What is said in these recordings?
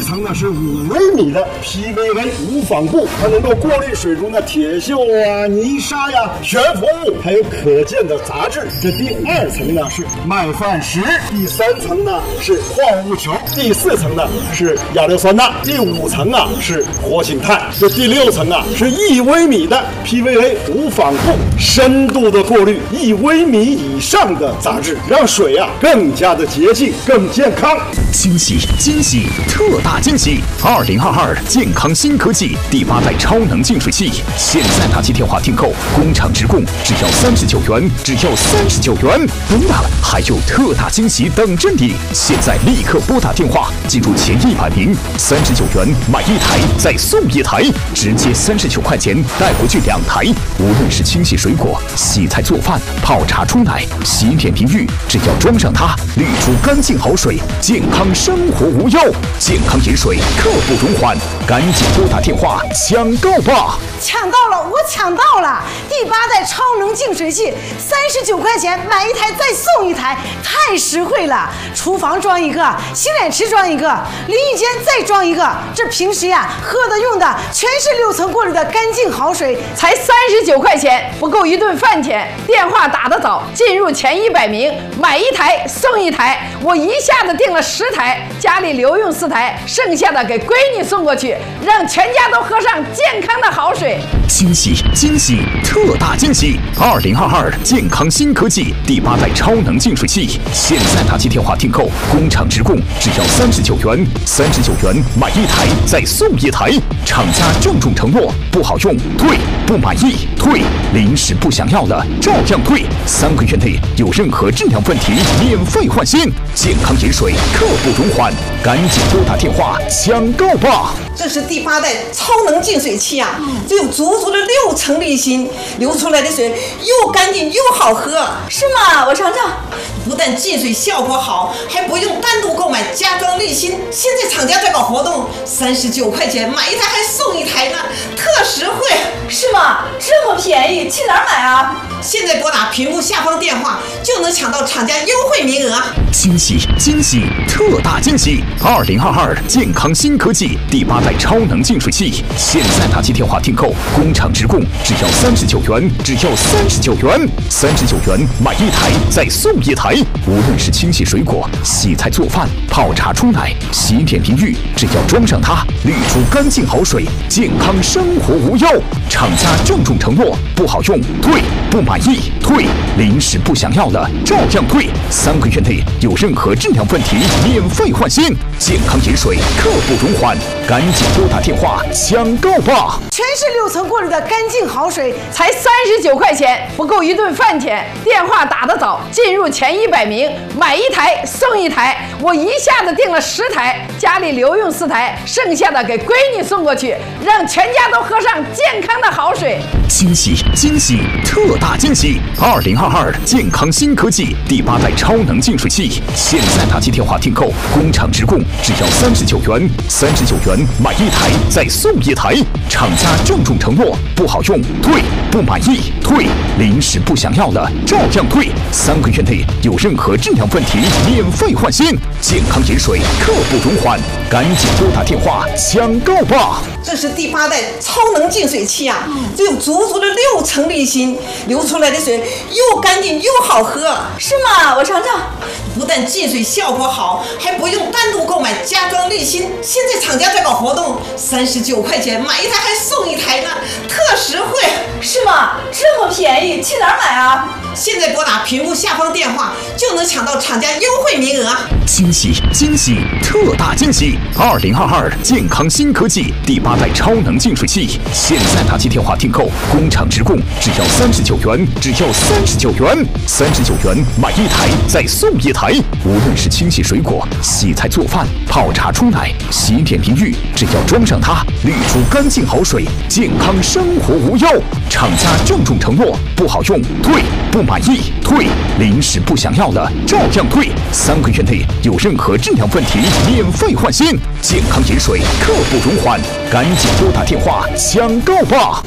层呢是5微米的 PVA 无纺布，它能够过滤水中的铁锈啊、泥沙呀、悬浮物，还有可见的杂质。这第2层呢是麦饭石，第3层呢是矿物球，第4层呢是亚硫酸钠，第5层啊是活性炭，这第6层啊是1微米的 PVA 无纺布，深度的过滤1微米以上的杂质，让水啊更加的洁净、更健康。 惊喜惊喜，特大惊喜！2022健康新科技第8代超能净水器，现在打起电话订购，工厂直供，只要39元，只要39元！不用大了，还有特大惊喜等着你！现在立刻拨打电话，进入前100名，39元买1台再送1台，直接39块钱带回去2台。无论是清洗水果、洗菜做饭、泡茶冲奶、洗脸淋浴，只要装上它，滤出干净好水，健康生活无忧，健康饮水刻不容缓，赶紧拨打电话抢购吧！ 抢到了，我抢到了！第8代超能净水器，39块钱买1台再送1台，太实惠了！厨房装一个，洗脸池装一个，淋浴间再装一个。这平时呀喝的用的全是6层过滤的干净好水， 才39块钱，不够1顿饭钱。电话打得早，进入前100名，买1台送1台。我一下子订了10台，家里留用4台，剩下的给闺女送过去，让全家都喝上健康的好水。 惊喜惊喜，特大惊喜！2022健康新科技第8代超能净水器，现在打起电话订购，工厂直供，只要39元，39元买1台再送1台。厂家郑重承诺，不好用退，不满意退，临时不想要的照样退，3个月内有任何质量问题免费换新。健康饮水刻不容缓，赶紧拨打电话抢购吧！ 这是第8代超能净水器啊，这有足足的6层滤芯，流出来的水又干净又好喝。 是吗？我尝尝。 不但净水效果好，还不用单独购买加装滤芯。现在厂家在搞活动，39块钱买1台还送1台呢，特实惠。 是吗？这么便宜，去哪儿买啊？ 现在拨打屏幕下方电话就能抢到厂家优惠名额。 惊喜惊喜，特大惊喜！2022健康新科技第8代超能净水器，现在打起电话订购，工厂直供，只要39元，只要39元，39元买1台再送1台。无论是清洗水果、洗菜做饭、泡茶冲奶、洗脸淋浴，只要装上它，滤出干净好水，健康生活无忧。厂家郑重承诺，不好用退，不满意退，临时不想要的照样退，3个月内有任何质量问题免费换新。健康饮水刻不容缓，赶紧拨打电话抢购吧！ 全是6层过滤的干净好水， 才39块钱，不够1顿饭钱。电话打得早，进入前100名，买1台送1台。我一下子订了10台，家里留用4台，剩下的给闺女送过去，让全家都喝上健康的好水。 惊喜惊喜，特大惊喜！2022健康新科技第8代超能净水器，现在打起电话订购，工厂直供，只要39元，39元买1台再送1台。厂家郑重承诺，不好用退，不满意退，临时不想要的照样退，3个月内有任何质量问题免费换新。健康饮水刻不容缓，赶紧拨打电话抢购吧！ 这是第8代超能净水器啊，这有足足的6层滤芯，流出来的水又干净又好喝。 是吗？我尝尝。 不但净水效果好，还不用单独购买加装滤芯。现在厂家在搞活动，39块钱买1台还送1台呢，特实惠。 是吗？这么便宜，去哪儿买啊？ 现在拨打屏幕下方电话就能抢到厂家优惠名额。 惊喜惊喜，特大惊喜！2022健康新科技第8代超能净水器，现在打起电话订购，工厂直供，只要39元，只要39元，39元买1台再送1台。无论是清洗水果、洗菜做饭、泡茶冲奶、洗脸淋浴，只要装上它，滤出干净好水，健康生活无忧。厂家郑重承诺，不好用退，不满意退，临时不想要的照样退，3个月内有任何质量问题免费换新。健康饮水刻不容缓，赶紧拨打电话抢购吧！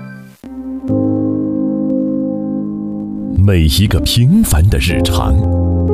每一个平凡的日常，